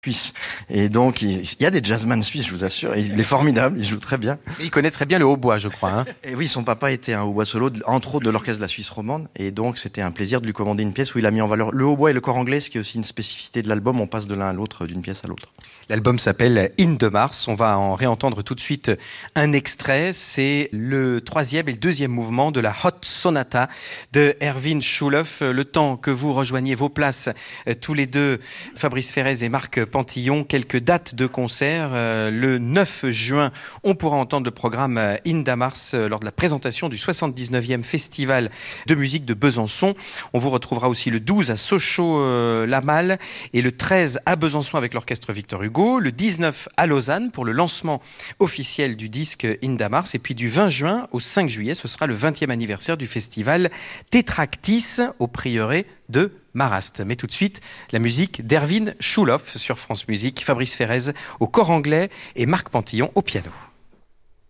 suisse. Et donc, il y a des jazzman suisses, je vous assure. Et il est formidable, il joue très bien. Il connaît très bien le hautbois, je crois. Hein. Et oui, son papa était un hautbois solo, entre autres de l'orchestre de la Suisse romande. Et donc, c'était un plaisir de lui commander une pièce où il a mis en valeur le hautbois et le cor anglais, ce qui est aussi une spécificité de l'album. On passe de l'un à l'autre, d'une pièce à l'autre. L'album s'appelle In the Mars. On va en réentendre tout de suite un extrait. C'est le 3e et le 2e mouvement de la Hot Sonata de Erwin Schulhoff. Le temps que vous rejoigniez vos places, tous les deux, Fabrice Ferrez et Marc Pantillon, quelques dates de concert. Le 9 juin, on pourra entendre le programme In the Mars lors de la présentation du 79e Festival de musique de Besançon. On vous retrouvera aussi le 12 à Sochaux-la-Malle et le 13 à Besançon avec l'orchestre Victor Hugo. Le 19 à Lausanne pour le lancement officiel du disque In the Mars. Et puis du 20 juin au 5 juillet, ce sera le 20e anniversaire du festival Tétractis au prieuré de Marrast. Mais tout de suite, la musique d'Erwin Schulhoff sur France Musique, Fabrice Ferrez au cor anglais et Marc Pantillon au piano.